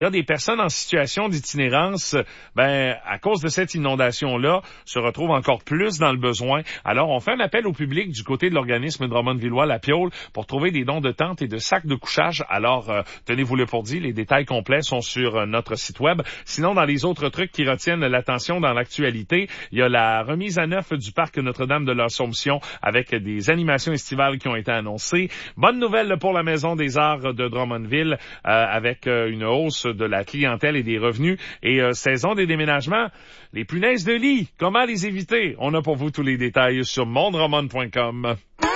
Il y a des personnes en situation d'itinérance, à cause de cette inondation-là, se retrouvent encore plus dans le besoin. Alors, on fait un appel au public du côté de l'organisme Drummondvillois La Piaule pour trouver des dons de tentes et de sacs de couchage. Alors, tenez-vous-le pour dit, les détails complets sont sur notre site web. Sinon, dans les autres trucs qui retiennent l'attention dans l'actualité, il y a la remise à neuf du parc Notre-Dame de l'Assomption avec des animations estivales qui ont été annoncées. Bonne nouvelle pour la Maison des Arts de Drummondville avec une hausse de la clientèle et des revenus. Et saison des déménagements, les punaises de lit, comment les éviter? On a pour vous tous les détails sur mondroman.com.